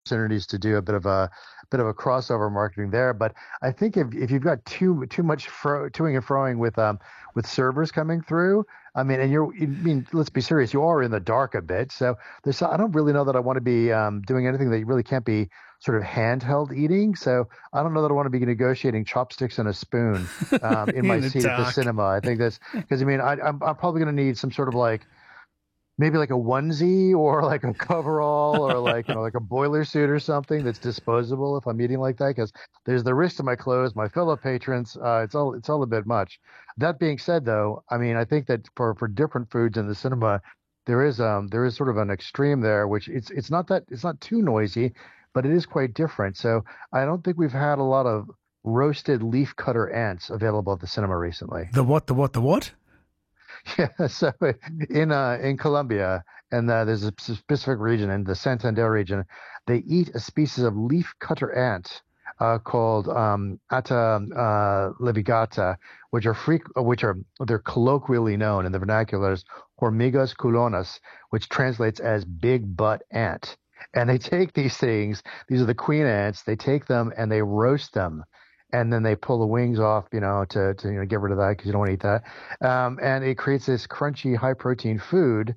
opportunities to do a bit of a crossover marketing there. But I think if you've got too much toing and froing with servers coming through, I mean, and I mean, let's be serious, you are in the dark a bit. So I don't really know that I want to be doing anything that really can't be sort of handheld eating. So I don't know that I want to be negotiating chopsticks and a spoon in my In the seat at the dark. cinema. I think that's because I mean, I'm probably going to need some sort of like maybe like a onesie or like a coverall or like like a boiler suit or something that's disposable if I'm eating like that because there's the risk to my clothes, my fellow patrons. It's all a bit much. That being said, though, I mean I think that for different foods in the cinema, there is sort of an extreme there, which it's not too noisy, but it is quite different. So I don't think we've had a lot of roasted leaf cutter ants available at the cinema recently. The what? The what? The what? Yeah, so in Colombia, and there's a specific region in the Santander region, they eat a species of leaf cutter ant called Atta levigata, which are they're colloquially known in the vernacular as hormigas culonas, which translates as big butt ant. And they take these things; these are the queen ants. They take them and they roast them and then they pull the wings off, to get rid of that because you don't want to eat that. And it creates this crunchy, high protein food,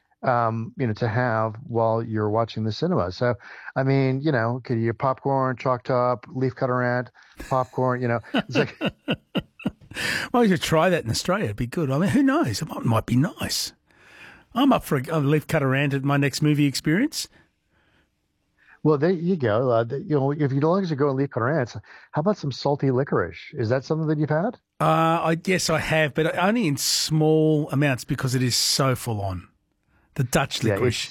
to have while you're watching the cinema. So, I mean, could you popcorn, chalk top, leaf cutter ant, popcorn, it's like, Well, you should try that in Australia. It'd be good. I mean, who knows? It might be nice. I'm up for a leaf cutter rant at my next movie experience. well, there you go. If you don't like to go and leaf cutter ants, how about some salty licorice? Is that something that you've had? I guess I have, but only in small amounts because it is so full on. The Dutch Yeah, licorice.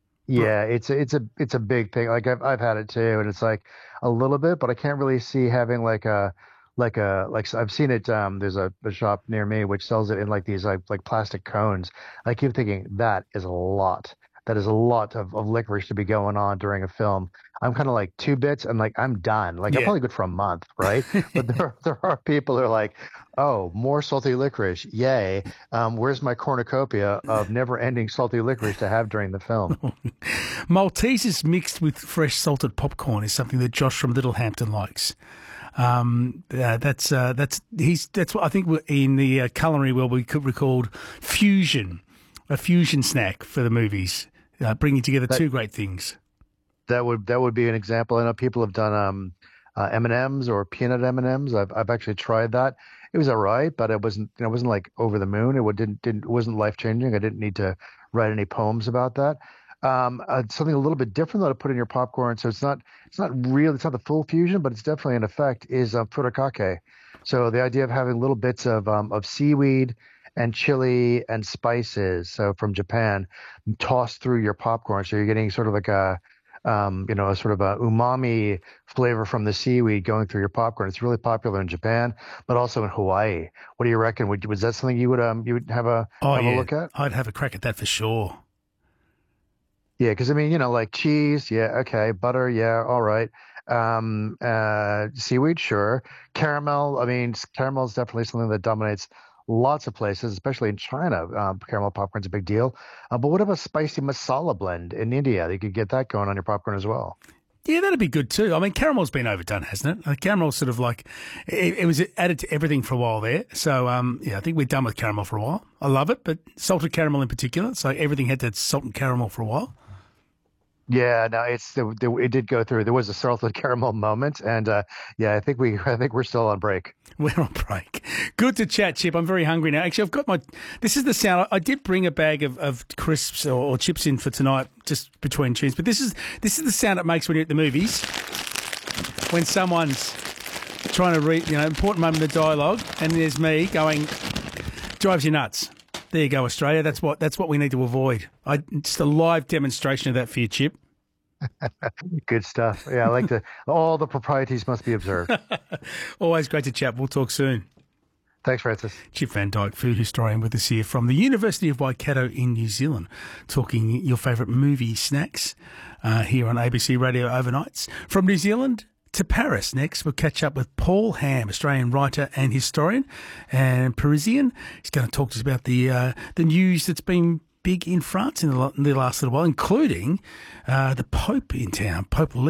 it's a big thing. Like I've had it too, and it's like a little bit, but I can't really see having like I've seen it. There's a shop near me which sells it in like these like plastic cones. I keep thinking that is a lot. That is a lot of licorice to be going on during a film. I'm kind of like two bits and like I'm done. Like I'm Yeah. probably good for a month, right? But there are people who are like, oh, more salty licorice, yay! Where's my cornucopia of never-ending salty licorice to have during the film? Maltesers mixed with fresh salted popcorn is something that Josh from Littlehampton likes. That's what I think in the culinary world we could recall fusion, a fusion snack for the movies, bringing together That two great things. that would be an example. I know people have done M&Ms or peanut M&Ms. I've actually tried that. It was all right, but it wasn't like over the moon. It wasn't life changing. I didn't need to write any poems about that. Something a little bit different that I put in your popcorn. So it's not the full fusion, but it's definitely an effect. Is furikake. So the idea of having little bits of seaweed and chili and spices, so from Japan, tossed through your popcorn. So you're getting sort of like a sort of a umami flavor from the seaweed going through your popcorn. It's really popular in Japan, but also in Hawaii. What do you reckon? Was that something you would Oh have a yeah, look at? I'd have a crack at that for sure. Yeah, because I mean, like cheese, yeah, okay, butter, yeah, all right. Seaweed, sure. Caramel, I mean, caramel is definitely something that dominates lots of places, especially in China. Caramel popcorn's a big deal. But what about spicy masala blend in India? You could get that going on your popcorn as well. Yeah, that'd be good too. I mean, caramel's been overdone, hasn't it? Caramel's sort of like it was added to everything for a while there. So yeah, I think we're done with caramel for a while. I love it, but salted caramel in particular. So everything had that salt and caramel for a while. Yeah, no, it did go through. There was a salted caramel moment, and yeah, I think we're still on break. We're on break. Good to chat, Chip. I'm very hungry now. Actually, I've got my. This is the sound. I did bring a bag of crisps or chips in for tonight, just between tunes. But this is the sound it makes when you're at the movies, when someone's trying to read, important moment of the dialogue, and there's me going, drives you nuts. There you go, Australia. That's what we need to avoid. Just a live demonstration of that for you, Chip. Good stuff. Yeah, I like to. All the proprieties must be observed. Always great to chat. We'll talk soon. Thanks, Francis. Chip Van Dyke, food historian with us here from the University of Waikato in New Zealand, talking your favourite movie snacks here on ABC Radio Overnights. From New Zealand to Paris next, we'll catch up with Paul Ham, Australian writer and historian and Parisian. He's going to talk to us about the news that's been big in France in the last little while, including the Pope in town, Pope Leo.